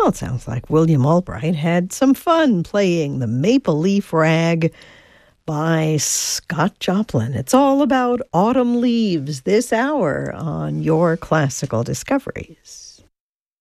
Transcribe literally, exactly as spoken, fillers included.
Well, it sounds like William Albright had some fun playing the Maple Leaf Rag by Scott Joplin. It's all about autumn leaves this hour on Your Classical Discoveries.